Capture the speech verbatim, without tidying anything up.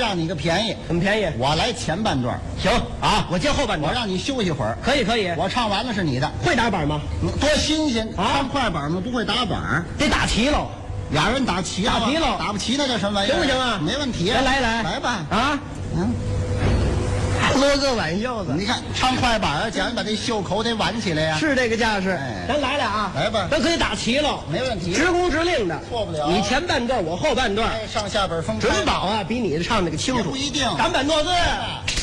占你个便宜。 怎么便宜？ 我来前半段， 行啊，我接后半段。 我让你休息会儿。 可以可以。 我唱完了是你的。 会打板吗？ 多新鲜啊！ 唱快板嘛，不会打板， 得打齐喽。 俩人打齐了， 打齐喽， 打不齐那叫什么玩意儿？ 行不行啊？ 没问题。 来来来， 来吧。 啊， 嗯。 撸个挽袖子， 你看唱快板啊，讲把这袖口得挽起来呀， 是这个架势。 哎， 咱来了啊， 来吧， 咱可以打齐了， 没问题， 直工直令的， 错不了。 你前半段，我后半段， 哎，上下本分开， 准保啊，比你唱那个清楚。 也不一定。 赶板诺字。